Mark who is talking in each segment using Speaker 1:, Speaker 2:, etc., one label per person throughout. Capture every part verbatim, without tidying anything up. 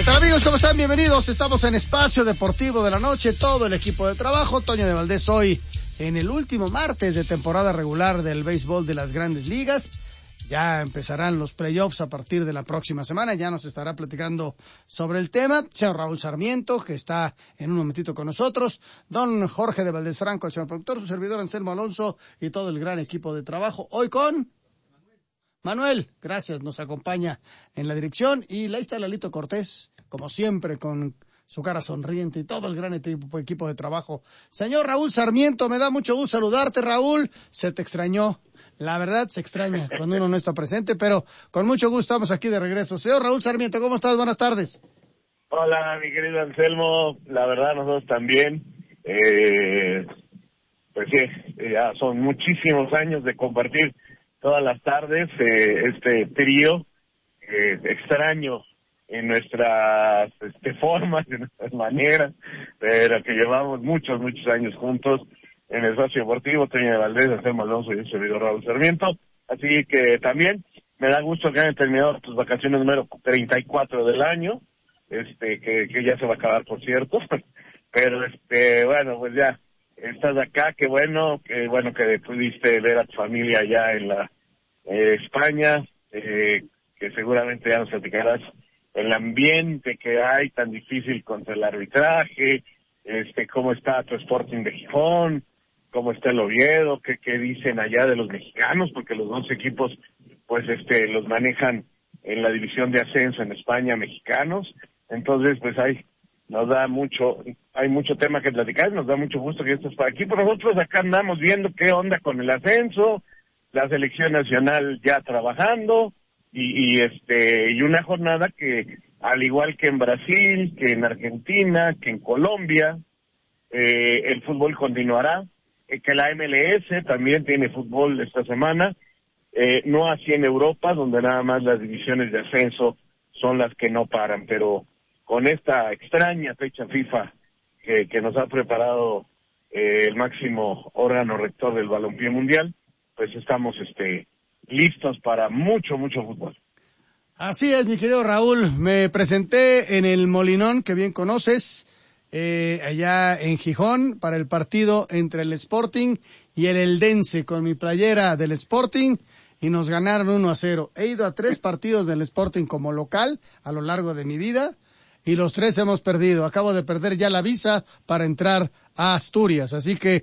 Speaker 1: tal, amigos? ¿Cómo están? Bienvenidos. Estamos en Espacio Deportivo de la Noche, todo el equipo de trabajo. Toño de Valdés hoy en el último martes de temporada regular del béisbol de las Grandes Ligas. Ya empezarán los playoffs a partir de la próxima semana. Ya nos estará platicando sobre el tema. Señor Raúl Sarmiento, que está en un momentito con nosotros. Don Jorge de Valdés Franco, el señor productor, su servidor Anselmo Alonso y todo el gran equipo de trabajo. Hoy con Manuel, gracias, nos acompaña en la dirección. Y ahí está Lalito Cortés, como siempre, con su cara sonriente y todo el gran equipo, equipo de trabajo. Señor Raúl Sarmiento, me da mucho gusto saludarte, Raúl. Se te extrañó. La verdad, se extraña cuando uno no está presente, pero con mucho gusto estamos aquí de regreso. Señor Raúl Sarmiento, ¿cómo estás? Buenas tardes.
Speaker 2: Hola, mi querido Anselmo. La verdad, nosotros también. Eh, pues sí, ya son muchísimos años de compartir todas las tardes eh, este trío eh, extraño en nuestras este, formas, en nuestras maneras, pero que llevamos muchos, muchos años juntos en el Espacio Deportivo. Toño de Valdés, Anselmo Alonso y un servidor Raúl Sarmiento. Así que también me da gusto que hayan terminado tus vacaciones número treinta y cuatro del año, este que, que ya se va a acabar, por cierto, pero este bueno, pues ya estás acá, qué bueno, qué bueno que pudiste ver a tu familia allá en la eh, España, eh, que seguramente ya nos platicarás el ambiente que hay tan difícil contra el arbitraje, este cómo está tu Sporting de Gijón, cómo está el Oviedo, qué, qué dicen allá de los mexicanos, porque los dos equipos pues este los manejan en la división de ascenso en España, mexicanos. Entonces pues hay nos da mucho, hay mucho tema que platicar, nos da mucho gusto que estés por aquí, pero nosotros acá andamos viendo qué onda con el ascenso, la selección nacional ya trabajando, y, y este y una jornada que, al igual que en Brasil, que en Argentina, que en Colombia, eh, el fútbol continuará, eh, que la M L S también tiene fútbol esta semana, eh, no así en Europa, donde nada más las divisiones de ascenso son las que no paran, pero con esta extraña fecha FIFA que, que nos ha preparado eh, el máximo órgano rector del balompié mundial, pues estamos este listos para mucho, mucho fútbol.
Speaker 1: Así es, mi querido Raúl. Me presenté en el Molinón, que bien conoces, eh, allá en Gijón, para el partido entre el Sporting y el Eldense, con mi playera del Sporting, y nos ganaron uno a cero. He ido a tres partidos del Sporting como local a lo largo de mi vida, y los tres hemos perdido. Acabo de perder ya la visa para entrar a Asturias, así que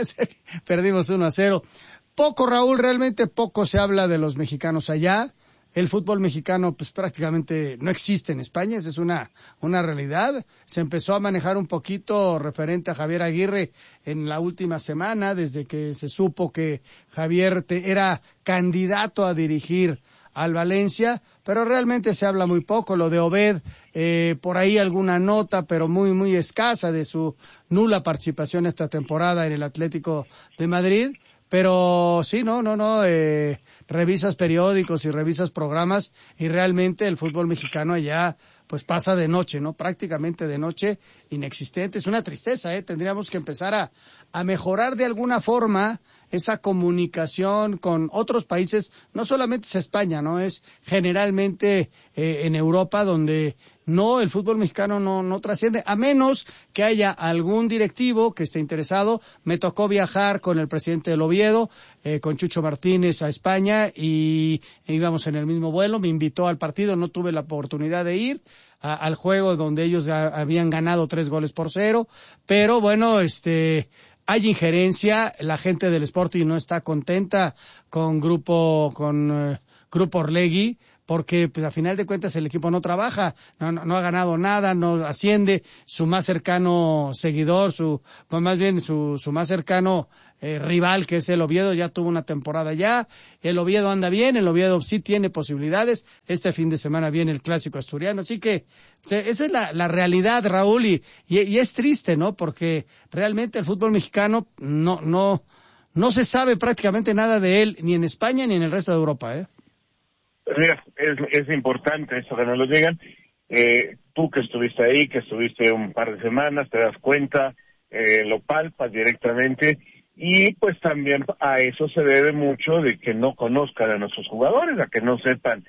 Speaker 1: perdimos uno a cero. Poco, Raúl, realmente poco se habla de los mexicanos allá. El fútbol mexicano pues prácticamente no existe en España, esa es una una realidad. Se empezó a manejar un poquito referente a Javier Aguirre en la última semana, desde que se supo que Javier te, era candidato a dirigir al Valencia, pero realmente se habla muy poco. Lo de Obed, eh, por ahí alguna nota, pero muy, muy escasa, de su nula participación esta temporada en el Atlético de Madrid. Pero sí, no, no, no, eh, revisas periódicos y revisas programas y realmente el fútbol mexicano allá pues pasa de noche, ¿no? Prácticamente de noche, inexistente. Es una tristeza, ¿eh? Tendríamos que empezar a, a mejorar de alguna forma esa comunicación con otros países. No solamente es España, ¿no? Es generalmente eh, en Europa, donde no, el fútbol mexicano no, no trasciende, a menos que haya algún directivo que esté interesado. Me tocó viajar con el presidente del Oviedo, eh, con Chucho Martínez, a España, y íbamos en el mismo vuelo. Me invitó al partido, no tuve la oportunidad de ir a, al juego donde ellos ya habían ganado tres goles por cero, pero bueno, este, hay injerencia. La gente del Sporting no está contenta con grupo, con eh, Grupo Orlegui, porque pues a final de cuentas el equipo no trabaja, no, no, no ha ganado nada, no asciende. Su más cercano seguidor, su, pues más bien su, su más cercano eh, rival, que es el Oviedo, ya tuvo una temporada ya. El Oviedo anda bien, el Oviedo sí tiene posibilidades. Este fin de semana viene el clásico asturiano, así que esa es la, la realidad, Raúl, y, y, y es triste, ¿no? Porque realmente el fútbol mexicano no, no, no se sabe prácticamente nada de él, ni en España ni en el resto de Europa, ¿eh?
Speaker 2: Pues mira, es, es importante eso que nos lo digan. Eh, tú que estuviste ahí, que estuviste un par de semanas, te das cuenta, eh, lo palpas directamente, y pues también a eso se debe mucho de que no conozcan a nuestros jugadores, a que no sepan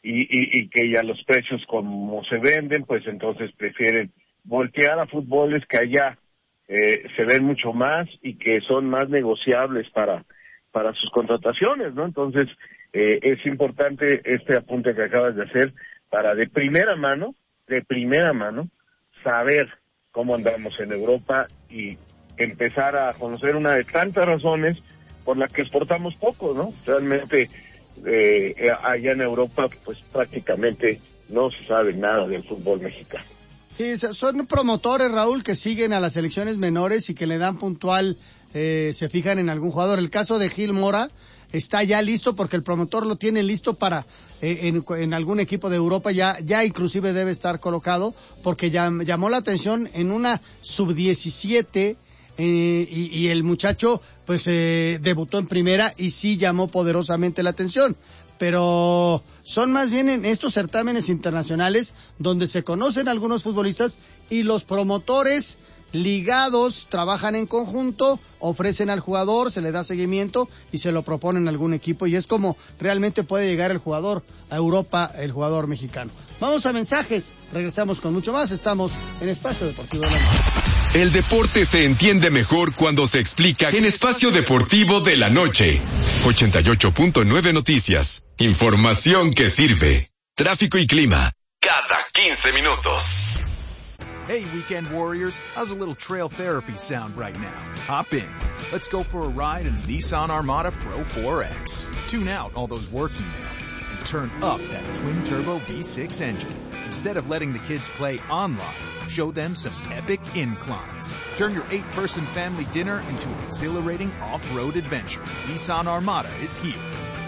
Speaker 2: y, y, y que ya los precios como se venden, pues entonces prefieren voltear a fútboles que allá eh, se ven mucho más y que son más negociables para para sus contrataciones, ¿no? Entonces eh, es importante este apunte que acabas de hacer para de primera mano, de primera mano, saber cómo andamos en Europa y empezar a conocer una de tantas razones por las que exportamos poco, ¿no? Realmente eh, allá en Europa pues prácticamente no se sabe nada del fútbol mexicano.
Speaker 1: Sí, son promotores, Raúl, que siguen a las selecciones menores y que le dan puntual, eh, se fijan en algún jugador. El caso de Gil Mora está ya listo porque el promotor lo tiene listo para eh, en, en algún equipo de Europa, ya ya inclusive debe estar colocado porque ya llamó la atención en una sub diecisiete eh, y, y el muchacho pues eh, debutó en primera y sí llamó poderosamente la atención. Pero son más bien en estos certámenes internacionales donde se conocen algunos futbolistas y los promotores ligados trabajan en conjunto, ofrecen al jugador, se le da seguimiento y se lo proponen a algún equipo y es como realmente puede llegar el jugador a Europa, el jugador mexicano. Vamos a mensajes, regresamos con mucho más, estamos en Espacio Deportivo de la Noche.
Speaker 3: El deporte se entiende mejor cuando se explica en Espacio Deportivo de la Noche. ochenta y ocho punto nueve Noticias. Información que sirve. Tráfico y clima. Cada quince minutos.
Speaker 4: Hey, weekend warriors, how's a little trail therapy sound right now? Hop in. Let's go for a ride in the Nissan Armada Pro four X. Tune out all those work emails and turn up that twin-turbo V six engine. Instead of letting the kids play online, show them some epic inclines. Turn your eight-person family dinner into an exhilarating off-road adventure. Nissan Armada is here.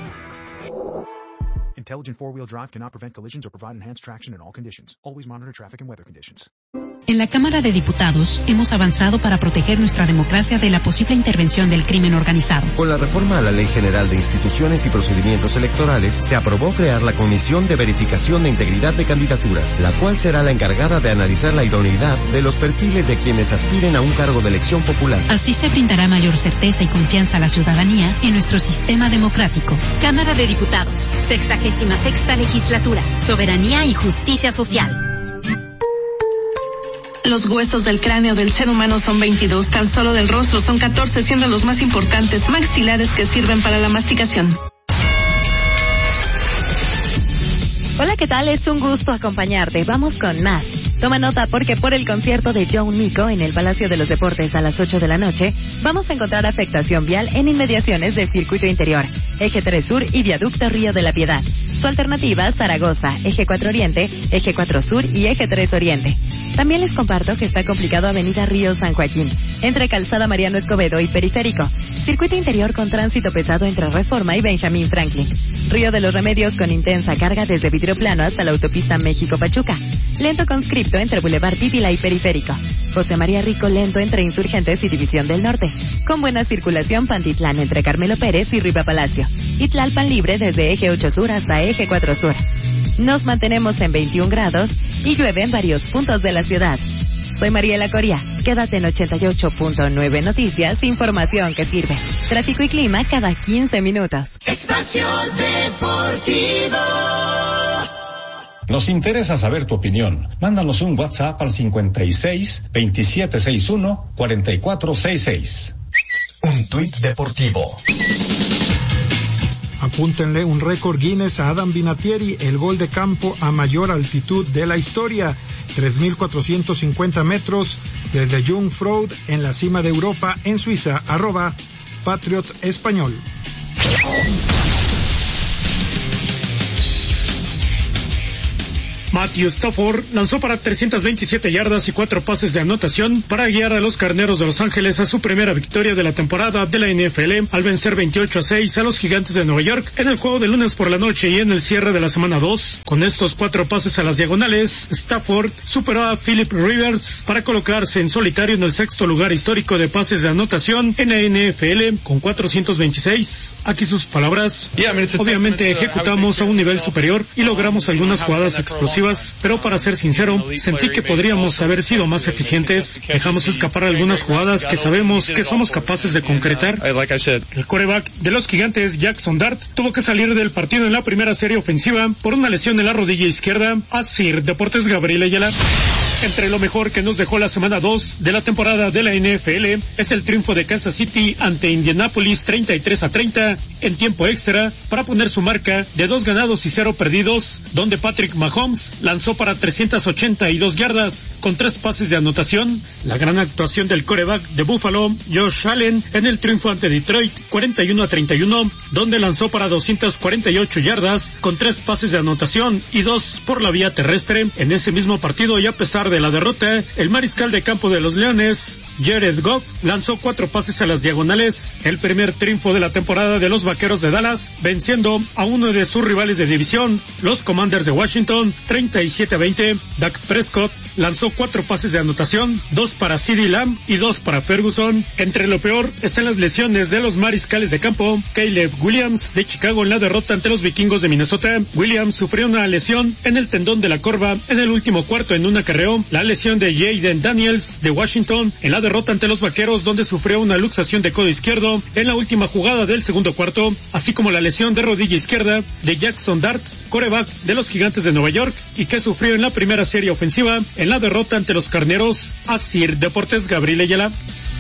Speaker 4: Intelligent four-wheel drive cannot prevent collisions or provide enhanced traction in all conditions. Always monitor traffic and weather conditions.
Speaker 5: En la Cámara de Diputados hemos avanzado para proteger nuestra democracia de la posible intervención del crimen organizado.
Speaker 6: Con la reforma a la Ley General de Instituciones y Procedimientos Electorales, se aprobó crear la Comisión de Verificación de Integridad de Candidaturas, la cual será la encargada de analizar la idoneidad de los perfiles de quienes aspiren a un cargo de elección popular.
Speaker 5: Así se brindará mayor certeza y confianza a la ciudadanía en nuestro sistema democrático.
Speaker 7: Cámara de Diputados, sexagésima sexta legislatura, soberanía y justicia social.
Speaker 8: Los huesos del cráneo del ser humano son veintidós, tan solo del rostro son catorce, siendo los más importantes maxilares que sirven para la masticación.
Speaker 7: Hola, ¿qué tal? Es un gusto acompañarte. Vamos con más. Toma nota porque por el concierto de Joe Nico en el Palacio de los Deportes a las ocho de la noche, vamos a encontrar afectación vial en inmediaciones de Circuito Interior, Eje tres Sur y Viaducto Río de la Piedad. Su alternativa, Zaragoza, Eje cuatro Oriente, Eje cuatro Sur y Eje tres Oriente. También les comparto que está complicado Avenida Río San Joaquín, entre Calzada Mariano Escobedo y Periférico. Circuito Interior con tránsito pesado entre Reforma y Benjamín Franklin. Río de los Remedios con intensa carga desde Vidrio Plano hasta la autopista México-Pachuca. Lento conscripto entre Boulevard Bíbila y Periférico. José María Rico lento entre Insurgentes y División del Norte. Con buena circulación Pantitlán entre Carmelo Pérez y Riva Palacio. Y Tlalpan libre desde Eje ocho Sur hasta Eje cuatro Sur. Nos mantenemos en veintiún grados y llueve en varios puntos de la ciudad. Soy Mariela Coria. Quédate en ochenta y ocho punto nueve Noticias, información que sirve. Tráfico y clima cada quince minutos.
Speaker 9: Espacio Deportivo.
Speaker 10: Nos interesa saber tu opinión. Mándanos un WhatsApp al cincuenta y seis, veintisiete sesenta y uno, cuarenta y cuatro sesenta y seis.
Speaker 3: Un tuit deportivo.
Speaker 11: Apúntenle un récord Guinness a Adam Vinatieri, el gol de campo a mayor altitud de la historia, tres mil cuatrocientos cincuenta metros desde Jungfrau en la cima de Europa en Suiza, arroba Patriots Español.
Speaker 12: Matthew Stafford lanzó para trescientas veintisiete yardas y cuatro pases de anotación para guiar a los Carneros de Los Ángeles a su primera victoria de la temporada de la N F L al vencer veintiocho a seis a los Gigantes de Nueva York en el juego de lunes por la noche y en el cierre de la semana dos. Con estos cuatro pases a las diagonales, Stafford superó a Philip Rivers para colocarse en solitario en el sexto lugar histórico de pases de anotación en la N F L con cuatrocientos veintiséis. Aquí sus palabras. Obviamente ejecutamos a un nivel superior y logramos algunas jugadas explosivas ofensivas, pero para ser sincero, sentí que podríamos haber sido más eficientes. Dejamos escapar algunas jugadas que sabemos que somos capaces de concretar. El quarterback de los Gigantes, Jackson Dart, tuvo que salir del partido en la primera serie ofensiva por una lesión en la rodilla izquierda. Así, Deportes Gabriel Ayala. Entre lo mejor que nos dejó la semana dos de la temporada de la N F L es el triunfo de Kansas City ante Indianapolis treinta y tres a treinta en tiempo extra para poner su marca de dos ganados y cero perdidos, donde Patrick Mahomes lanzó para trescientas ochenta y dos yardas con tres pases de anotación. La gran actuación del quarterback de Buffalo, Josh Allen, en el triunfo ante Detroit cuarenta y uno a treinta y uno, donde lanzó para doscientas cuarenta y ocho yardas con tres pases de anotación y dos por la vía terrestre. En ese mismo partido, y a pesar de la derrota, el mariscal de campo de los Leones, Jared Goff, lanzó cuatro pases a las diagonales. El primer triunfo de la temporada de los Vaqueros de Dallas, venciendo a uno de sus rivales de división, los Commanders de Washington, treinta y siete a veinte. Dak Prescott lanzó cuatro pases de anotación, dos para CeeDee Lamb y dos para Ferguson. Entre lo peor están las lesiones de los mariscales de campo. Caleb Williams de Chicago en la derrota ante los Vikingos de Minnesota. Williams sufrió una lesión en el tendón de la corva en el último cuarto en un acarreo. La lesión de Jaden Daniels de Washington en la derrota ante los Vaqueros, donde sufrió una luxación de codo izquierdo en la última jugada del segundo cuarto, así como la lesión de rodilla izquierda de Jackson Dart, quarterback de los Gigantes de Nueva York, y que sufrió en la primera serie ofensiva en la derrota ante los Carneros. Asir Deportes, Gabriel Ayala.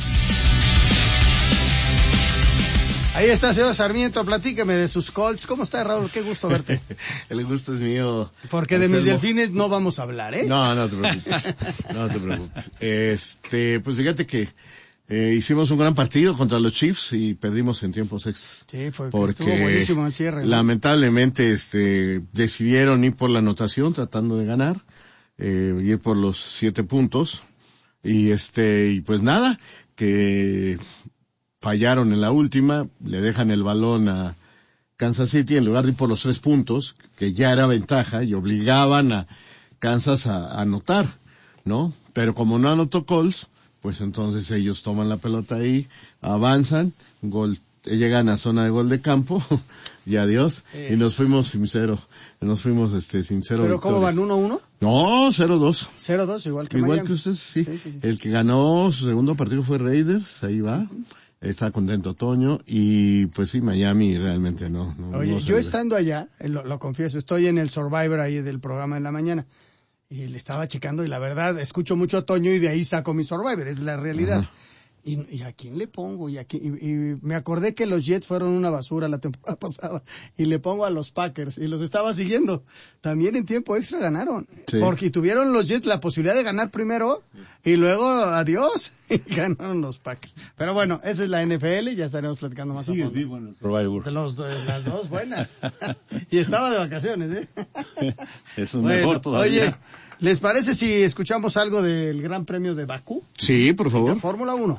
Speaker 1: Ahí está, señor Sarmiento, platícame de sus Colts. ¿Cómo está, Raúl? Qué gusto verte.
Speaker 13: El gusto es mío.
Speaker 1: Porque de mis delfines no vamos a hablar, ¿eh?
Speaker 13: No, no te preocupes. No te preocupes. Este, pues fíjate que eh, hicimos un gran partido contra los Chiefs y perdimos en tiempos extras.
Speaker 1: Sí, fue
Speaker 13: porque
Speaker 1: estuvo buenísimo el cierre, ¿no?
Speaker 13: Lamentablemente, este, decidieron ir por la anotación tratando de ganar, eh, ir por los siete puntos. Y este, y pues nada, que fallaron en la última, le dejan el balón a Kansas City en lugar de ir por los tres puntos, que ya era ventaja, y obligaban a Kansas a, a anotar, ¿no? Pero como no anotó Colts, pues entonces ellos toman la pelota ahí, avanzan, gol, llegan a zona de gol de campo, y adiós, sí. Y nos fuimos sin cero, nos fuimos este sin cero.
Speaker 1: ¿Pero
Speaker 13: victoria.
Speaker 1: cómo van? ¿uno uno?
Speaker 13: No, cero dos.
Speaker 1: cero dos, igual que
Speaker 13: Igual
Speaker 1: Miami.
Speaker 13: que ustedes, sí.
Speaker 1: Sí, sí, sí.
Speaker 13: El que ganó su segundo partido fue Raiders, ahí va. Uh-huh. Está contento Toño, y pues sí, Miami realmente no. no
Speaker 1: Oye,
Speaker 13: no
Speaker 1: yo estando allá, lo, lo confieso, estoy en el Survivor ahí del programa en la mañana, y le estaba checando, y la verdad, escucho mucho a Toño y de ahí saco mi Survivor, es la realidad. Ajá. Y, y a quién le pongo, y aquí, y, y me acordé que los Jets fueron una basura la temporada pasada, y le pongo a los Packers, y los estaba siguiendo. También en tiempo extra ganaron, sí. Porque tuvieron los Jets la posibilidad de ganar primero, y luego, adiós, y ganaron los Packers. Pero bueno, esa es la N F L, y ya estaremos platicando más
Speaker 14: sí,
Speaker 1: a fondo.
Speaker 14: vivo en el Survivor.
Speaker 1: De los, de las dos buenas. Y estaba de vacaciones, ¿eh?
Speaker 14: Es un
Speaker 1: bueno,
Speaker 14: mejor todavía.
Speaker 1: Oye, ¿les parece si escuchamos algo del Gran Premio de Bakú?
Speaker 13: Sí, por favor.
Speaker 1: De Fórmula uno.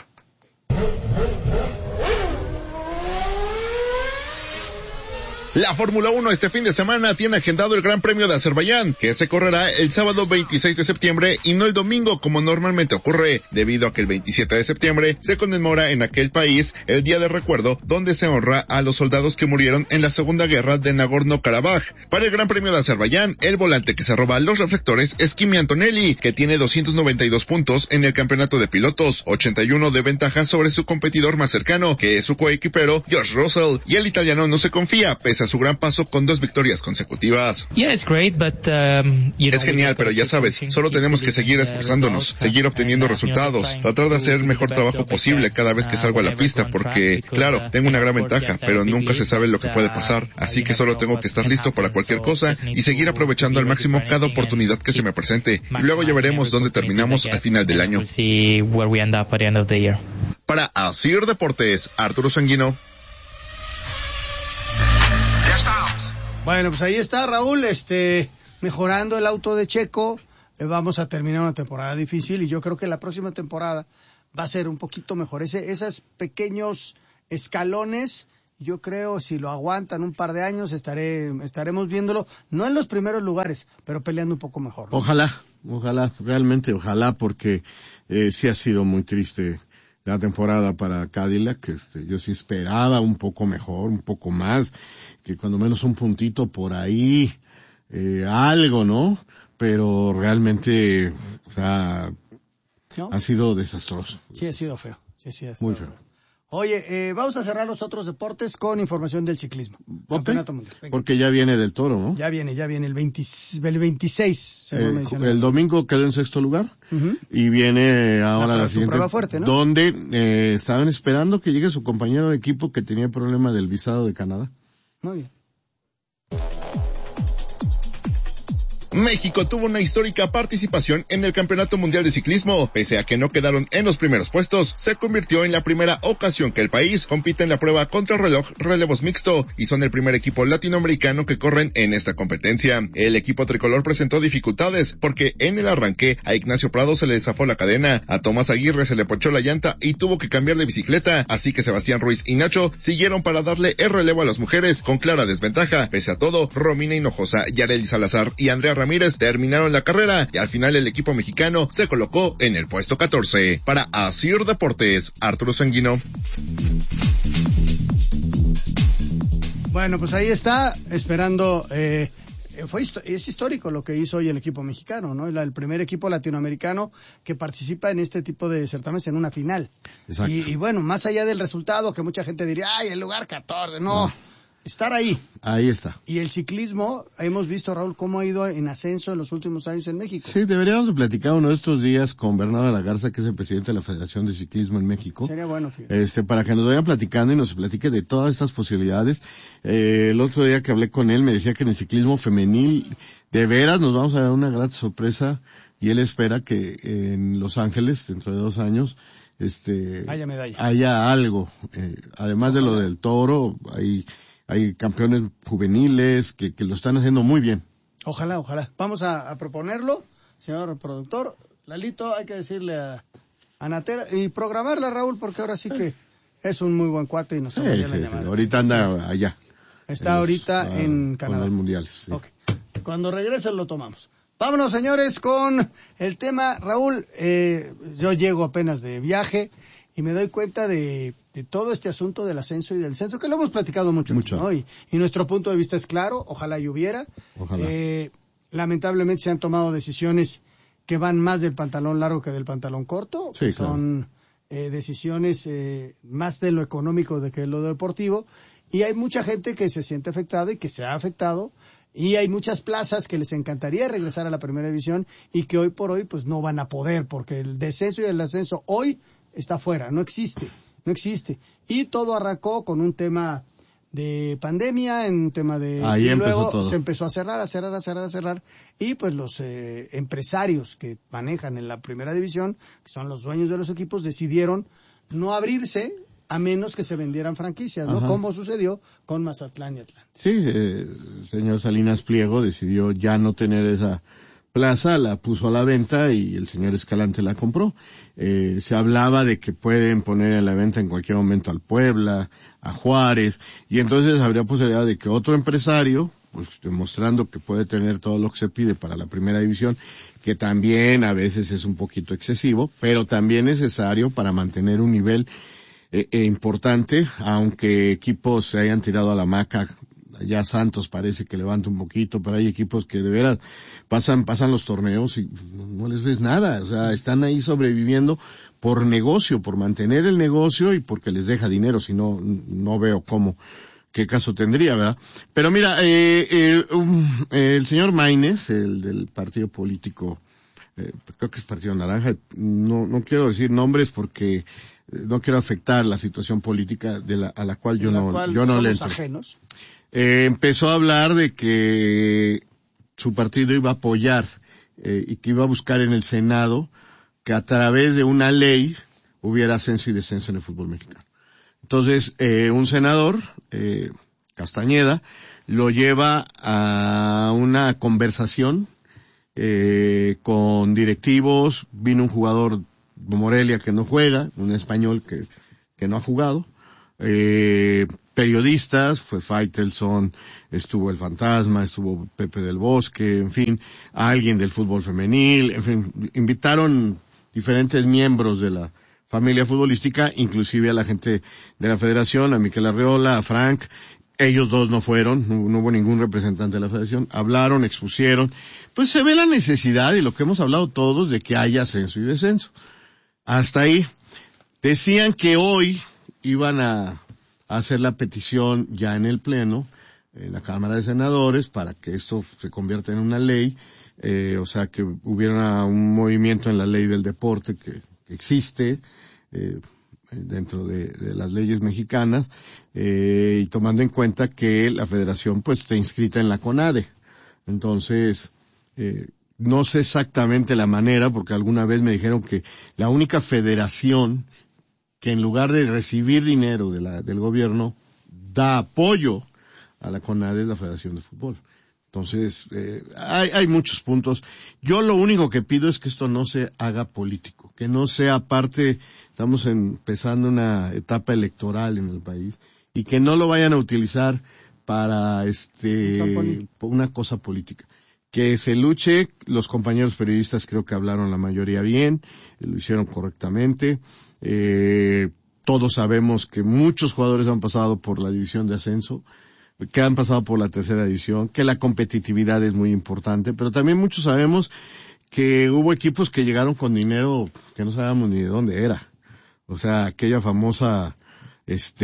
Speaker 15: La Fórmula uno este fin de semana tiene agendado el Gran Premio de Azerbaiyán, que se correrá el sábado veintiséis de septiembre y no el domingo como normalmente ocurre, debido a que el veintisiete de septiembre se conmemora en aquel país el Día de Recuerdo, donde se honra a los soldados que murieron en la Segunda Guerra de Nagorno-Karabaj. Para el Gran Premio de Azerbaiyán, el volante que se roba los reflectores es Kimi Antonelli, que tiene doscientos noventa y dos puntos en el campeonato de pilotos, ochenta y uno de ventaja sobre su competidor más cercano, que es su coequipero George Russell, y el italiano no se confía, pese a su gran paso con dos victorias consecutivas.
Speaker 16: Yeah, it's great, but, um, you know,
Speaker 15: es genial, pero ya sabes, solo tenemos que seguir esforzándonos, seguir obteniendo resultados, tratar de hacer el mejor trabajo posible cada vez que salgo a la pista, porque, claro, tengo una gran ventaja, pero nunca se sabe lo que puede pasar, así que solo tengo que estar listo para cualquier cosa y seguir aprovechando al máximo cada oportunidad que se me presente. Y luego ya veremos dónde terminamos al final del año. Para Asir Deportes, Arturo Sanguino.
Speaker 1: Bueno, pues ahí está, Raúl, este, mejorando el auto de Checo. Eh, vamos a terminar una temporada difícil y yo creo que la próxima temporada va a ser un poquito mejor. Ese, esos pequeños escalones, yo creo, si lo aguantan un par de años, estaré, estaremos viéndolo, no en los primeros lugares, pero peleando un poco mejor, ¿no?
Speaker 13: Ojalá, ojalá, realmente ojalá, porque eh, sí ha sido muy triste la temporada para Cadillac. Este, yo sí esperaba un poco mejor, un poco más, que cuando menos un puntito por ahí, eh, algo, ¿no? pero realmente, o sea,
Speaker 1: ¿no?
Speaker 13: Ha sido desastroso.
Speaker 1: Sí, ha sido feo. Sí, sí, ha sido
Speaker 13: Muy feo.
Speaker 1: feo. Oye, eh, vamos a cerrar los otros deportes con información del ciclismo.
Speaker 13: Okay.
Speaker 1: Campeonato Mundial. Venga.
Speaker 13: Porque ya viene del Toro, ¿no?
Speaker 1: Ya viene, ya viene el, veinte, el veintiséis. Según
Speaker 13: Eh,
Speaker 1: me dicen.
Speaker 13: el domingo quedó en sexto lugar.
Speaker 1: Uh-huh.
Speaker 13: Y viene ahora
Speaker 1: la,
Speaker 13: la siguiente.
Speaker 1: Prueba fuerte, ¿no?
Speaker 13: Donde eh, estaban esperando que llegue su compañero de equipo que tenía problema del visado de Canadá.
Speaker 1: Muy bien.
Speaker 15: México tuvo una histórica participación en el Campeonato Mundial de Ciclismo. Pese a que no quedaron en los primeros puestos, se convirtió en la primera ocasión que el país compite en la prueba contrarreloj relevos mixto y son el primer equipo latinoamericano que corren en esta competencia. El equipo tricolor presentó dificultades porque en el arranque a Ignacio Prado se le desafó la cadena, a Tomás Aguirre se le ponchó la llanta y tuvo que cambiar de bicicleta, así que Sebastián Ruiz y Nacho siguieron para darle el relevo a las mujeres con clara desventaja. Pese a todo, Romina Hinojosa, Yareli Salazar y Andrea Ramírez terminaron la carrera y al final el equipo mexicano se colocó en el puesto catorce. Para Asir Deportes, Arturo Sanguino.
Speaker 1: Bueno, pues ahí está, esperando, eh, fue es histórico lo que hizo hoy el equipo mexicano, ¿no? El primer equipo latinoamericano que participa en este tipo de certámenes en una final.
Speaker 13: Exacto.
Speaker 1: Y, y bueno, más allá del resultado, que mucha gente diría, ay, el lugar catorce, no. no. Estar ahí.
Speaker 13: Ahí está.
Speaker 1: Y el ciclismo, hemos visto, Raúl, cómo ha ido en ascenso en los últimos años en México.
Speaker 13: Sí, deberíamos de platicar uno de estos días con Bernardo de la Garza, que es el presidente de la Federación de Ciclismo en México.
Speaker 1: Sería bueno, fíjate.
Speaker 13: Este, para que nos vayan platicando y nos platique de todas estas posibilidades. Eh, el otro día que hablé con él me decía que en el ciclismo femenil, de veras nos vamos a dar una gran sorpresa y él espera que en Los Ángeles, dentro de dos años, este,
Speaker 1: haya medalla.
Speaker 13: Haya algo. Eh, además Ojalá. de lo del Toro, hay Hay campeones juveniles que, que lo están haciendo muy bien.
Speaker 1: Ojalá, ojalá. Vamos a, a proponerlo, señor productor. Lalito, hay que decirle a, a Natera y programarla, Raúl, porque ahora sí que es un muy buen cuate y nos toma
Speaker 13: sí,
Speaker 1: ya
Speaker 13: sí,
Speaker 1: la
Speaker 13: sí.
Speaker 1: llamada.
Speaker 13: Ahorita anda allá.
Speaker 1: Está en ahorita los, en Canadá.
Speaker 13: Con los mundiales. Sí.
Speaker 1: Okay. Cuando regrese lo tomamos. Vámonos, señores, con el tema. Raúl, eh, yo llego apenas de viaje y me doy cuenta de, de todo este asunto del ascenso y del descenso, que lo hemos platicado mucho.
Speaker 13: mucho.
Speaker 1: ¿no? Y, y nuestro punto de vista es claro, ojalá lloviera.
Speaker 13: Ojalá.
Speaker 1: Eh, lamentablemente se han tomado decisiones que van más del pantalón largo que del pantalón corto.
Speaker 13: Sí,
Speaker 1: Son
Speaker 13: claro.
Speaker 1: eh, decisiones eh, más de lo económico de que de lo deportivo. Y hay mucha gente que se siente afectada y que se ha afectado. Y hay muchas plazas que les encantaría regresar a la primera división y que hoy por hoy pues no van a poder, porque el descenso y el ascenso hoy está fuera, no existe, no existe. Y todo arrancó con un tema de pandemia, en un tema de...
Speaker 13: Ahí
Speaker 1: y
Speaker 13: empezó
Speaker 1: luego
Speaker 13: todo.
Speaker 1: Se empezó a cerrar, a cerrar, a cerrar, a cerrar. Y pues los eh, empresarios que manejan en la primera división, que son los dueños de los equipos, decidieron no abrirse a menos que se vendieran franquicias, ¿no?
Speaker 13: Ajá.
Speaker 1: Como sucedió con Mazatlán y Atlanta.
Speaker 13: Sí, eh, el señor Salinas Pliego decidió ya no tener esa plaza, la puso a la venta y el señor Escalante la compró. Eh, se hablaba de que pueden poner a la venta en cualquier momento al Puebla, a Juárez, y entonces habría posibilidad de que otro empresario, pues demostrando que puede tener todo lo que se pide para la primera división, que también a veces es un poquito excesivo, pero también necesario para mantener un nivel eh, eh, importante, aunque equipos se hayan tirado a la hamaca. Ya Santos parece que levanta un poquito, pero hay equipos que de veras pasan, pasan los torneos y no, no les ves nada. O sea, están ahí sobreviviendo por negocio, por mantener el negocio y porque les deja dinero. Si no, no veo cómo, qué caso tendría, ¿verdad? Pero mira, eh, eh, um, eh, el señor Maínez, el del partido político, eh, creo que es Partido Naranja, no, no quiero decir nombres porque no quiero afectar la situación política de la, a la cual yo
Speaker 1: la
Speaker 13: no,
Speaker 1: cual
Speaker 13: yo no le entro.
Speaker 1: Ajenos.
Speaker 13: Eh, empezó a hablar de que su partido iba a apoyar eh, y que iba a buscar en el Senado que a través de una ley hubiera ascenso y descenso en el fútbol mexicano. Entonces, eh, un senador, eh, Castañeda, lo lleva a una conversación eh, con directivos. Vino un jugador de Morelia que no juega, un español que, que no ha jugado, eh, periodistas, fue Faitelson, estuvo el Fantasma, estuvo Pepe del Bosque, en fin, alguien del fútbol femenil, en fin, invitaron diferentes miembros de la familia futbolística, inclusive a la gente de la federación, a Miquel Arriola, a Frank, ellos dos no fueron, no, no hubo ningún representante de la federación, hablaron, expusieron, pues se ve la necesidad y lo que hemos hablado todos de que haya ascenso y descenso. Hasta ahí. Decían que hoy iban a, a hacer la petición ya en el Pleno, en la Cámara de Senadores, para que esto se convierta en una ley, eh, o sea, que hubiera un movimiento en la ley del deporte que, que existe, eh, dentro de, de las leyes mexicanas, eh, y tomando en cuenta que la federación pues está inscrita en la CONADE. Entonces, eh, no sé exactamente la manera, porque alguna vez me dijeron que la única federación que en lugar de recibir dinero de la, del gobierno, da apoyo a la CONADE es la Federación de Fútbol. Entonces, eh, hay, hay muchos puntos. Yo lo único que pido es que esto no se haga político, que no sea parte, estamos empezando una etapa electoral en el país, y que no lo vayan a utilizar para este una cosa política. Que se luche, los compañeros periodistas creo que hablaron la mayoría bien, lo hicieron correctamente. Eh, todos sabemos que muchos jugadores han pasado por la división de ascenso, que han pasado por la tercera división, que la competitividad es muy importante, pero también muchos sabemos que hubo equipos que llegaron con dinero que no sabíamos ni de dónde era. O sea, aquella famosa, este,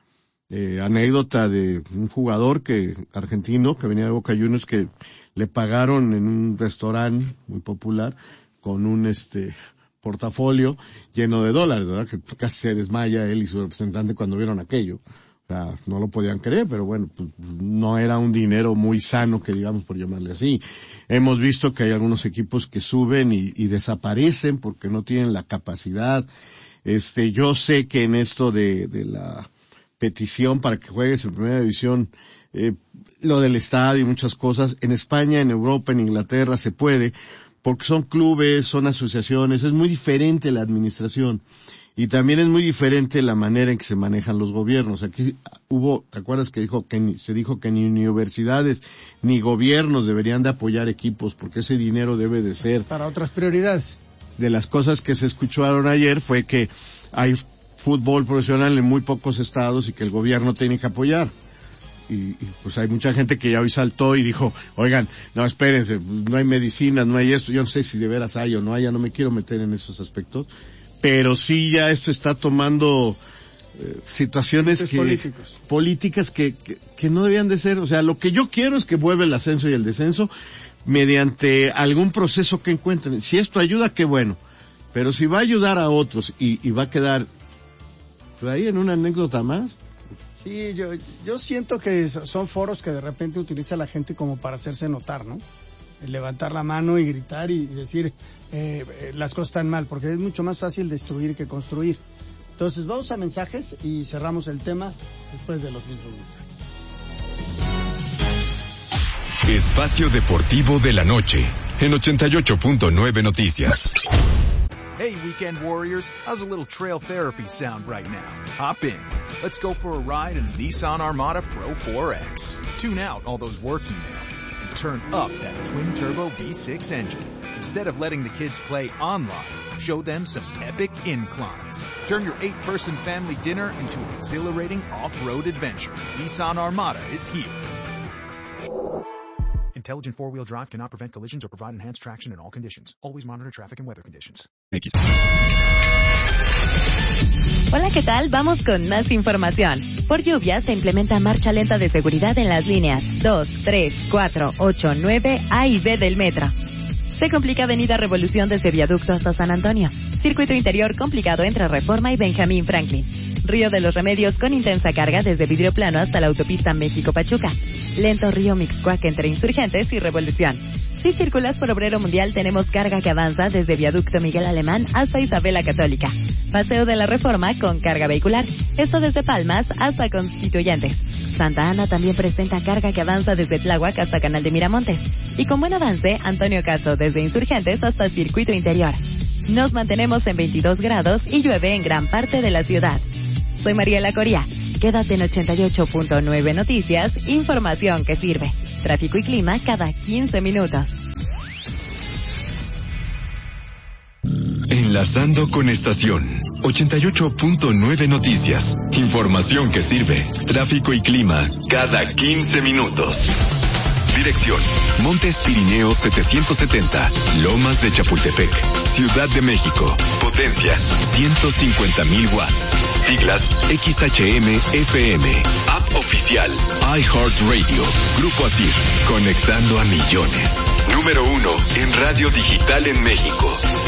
Speaker 13: eh, anécdota de un jugador que, argentino, que venía de Boca Juniors, que le pagaron en un restaurante muy popular con un, este, portafolio lleno de dólares, ¿verdad? Que casi se desmaya él y su representante cuando vieron aquello. O sea, no lo podían creer, pero bueno, pues no era un dinero muy sano, que digamos, por llamarle así. Hemos visto que hay algunos equipos que suben y, y desaparecen porque no tienen la capacidad. Este, yo sé que en esto de, de la petición para que juegues en primera división, eh, lo del estadio y muchas cosas, en España, en Europa, en Inglaterra se puede, porque son clubes, son asociaciones, es muy diferente la administración. Y también es muy diferente la manera en que se manejan los gobiernos. Aquí hubo, ¿te acuerdas que dijo que ni, se dijo que ni universidades ni gobiernos deberían de apoyar equipos, porque ese dinero debe de ser
Speaker 1: para otras prioridades?
Speaker 13: De las cosas que se escucharon ayer fue que hay fútbol profesional en muy pocos estados y que el gobierno tiene que apoyar. Y, y pues hay mucha gente que ya hoy saltó y dijo, oigan, no, espérense, no hay medicinas, no hay esto, yo no sé si de veras hay o no hay, ya no me quiero meter en esos aspectos, pero sí ya esto está tomando eh, situaciones que, políticos. políticas que, que, que no debían de ser. O sea, lo que yo quiero es que vuelva el ascenso y el descenso mediante algún proceso que encuentren. Si esto ayuda, qué bueno, pero si va a ayudar a otros y, y va a quedar pues, ahí en una anécdota más.
Speaker 1: Sí, yo, yo siento que son foros que de repente utiliza la gente como para hacerse notar, ¿no? Levantar la mano y gritar y decir eh, eh, las cosas están mal, porque es mucho más fácil destruir que construir. Entonces vamos a mensajes y cerramos el tema después de los mismos mensajes.
Speaker 3: Espacio Deportivo de la Noche en ochenta y ocho punto nueve Noticias.
Speaker 4: Hey, Weekend Warriors, how's a little trail therapy sound right now? Hop in. Let's go for a ride in the Nissan Armada Pro four X. Tune out all those work emails and turn up that twin-turbo V six engine. Instead of letting the kids play online, show them some epic inclines. Turn your eight-person family dinner into an exhilarating off-road adventure. Nissan Armada is here. Intelligent four-wheel drive cannot prevent collisions or provide enhanced traction in all conditions. Always monitor traffic and weather conditions.
Speaker 7: X. Hola, ¿qué tal? Vamos con más información. Por lluvia se implementa marcha lenta de seguridad en las líneas dos, tres, cuatro, ocho, nueve, A y B del metro. Se complica Avenida Revolución desde Viaducto hasta San Antonio. Circuito interior complicado entre Reforma y Benjamín Franklin. Río de los Remedios con intensa carga desde Vidrio Plano hasta la autopista México-Pachuca. Lento Río Mixcoac entre Insurgentes y Revolución. Si circulas por Obrero Mundial tenemos carga que avanza desde Viaducto Miguel Alemán hasta Isabela Católica. Paseo de la Reforma con carga vehicular. Esto desde Palmas hasta Constituyentes. Santa Ana también presenta carga que avanza desde Tláhuac hasta Canal de Miramontes. Y con buen avance, Antonio Caso desde Insurgentes hasta Circuito Interior. Nos mantenemos en veintidós grados y llueve en gran parte de la ciudad. Soy Mariela Coria. Quédate en ochenta y ocho punto nueve Noticias, información que sirve. Tráfico y clima cada quince minutos.
Speaker 3: Enlazando con estación. ochenta y ocho punto nueve Noticias. Información que sirve. Tráfico y clima cada quince minutos. Dirección: Montes Pirineos setecientos setenta, Lomas de Chapultepec, Ciudad de México. Potencia: ciento cincuenta mil watts. Siglas: X H M F M. App oficial: iHeartRadio. Grupo ASIR, conectando a millones. Número uno en radio digital en México.